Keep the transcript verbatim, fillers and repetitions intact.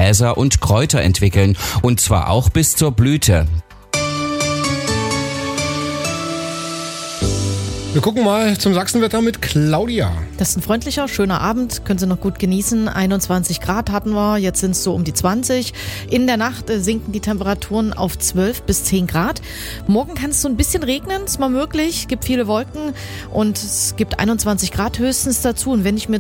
Gräser und Kräuter entwickeln. Und zwar auch bis zur Blüte. Wir gucken mal zum Sachsenwetter mit Claudia. Das ist ein freundlicher, schöner Abend, können Sie noch gut genießen. einundzwanzig Grad hatten wir, jetzt sind es so um die zwanzig. In der Nacht äh, sinken die Temperaturen auf zwölf bis zehn Grad. Morgen kann es so ein bisschen regnen, ist mal möglich, gibt viele Wolken und es gibt einundzwanzig Grad höchstens dazu. Und wenn ich mir